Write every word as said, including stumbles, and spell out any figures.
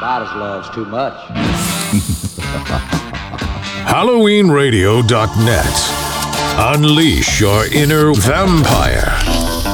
Spider's love's too much. Halloween Radio dot net. Unleash your inner vampire.